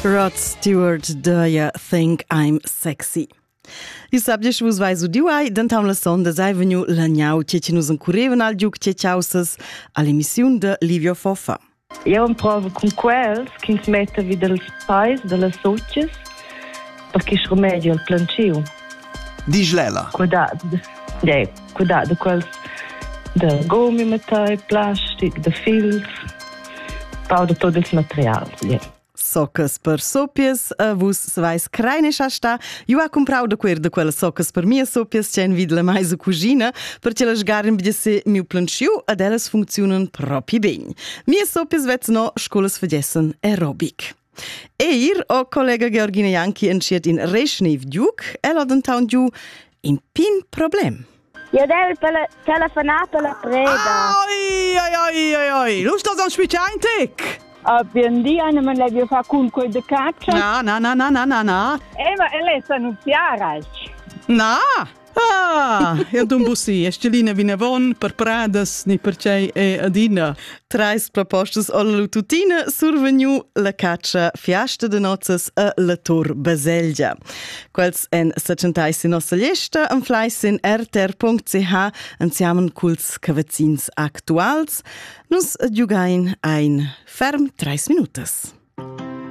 Rod Stewart deia Think I'm Sexy. Io sabia vos vai su diuai, dentam la sonda sai veniu l'agnau che nus ancurevan al giuc che ciausas all'emissiun de Livio Foffa. Io provo con quels che si mette vid els pais de las socias perché si rimedia il planciu. Di Schlela. Cuidado de quels de gomi metai, plastic, de fils, pau de tot ils materials. Yeah. Soccas per sopias, a vus se vais creine sta. Io ha comprau da quelle soccas per mia sopias c'en vid la mais cugina, perché la sgaren bidesse miu planciu ad ellas funzionan propi ben. Mia sopias vets no scolas fagessen aerobic. Eir o collega Georgina Janki entschiet in Reschnev Duc, ella dentaun giu in pin problem. Io devo telefonare per la preda. Oi, lu sto dann spicciaintek. Abbiamo man lei fa comunque de caccia. Na. Ma lei sa annunziare. Na. Io d'un bussi, estelina vinavon per pradas ni per cei e adina. Trais propostas alla lututina surveniu la caccia fiasta de nozzas a la Tor Baselgia. Quels en sacentais in nostra lista, en flais in rtr.ch, ansiamen culs cavazzins actuals, nus adjugain ein ferm 3 minutas.